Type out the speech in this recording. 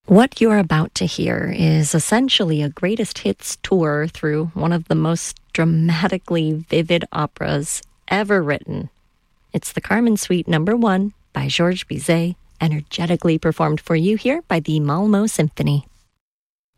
What you're about to hear is essentially a greatest hits tour through one of the most dramatically vivid operas ever written. It's the Carmen Suite No. 1 by Georges Bizet, energetically performed for you here by the Malmö Symphony.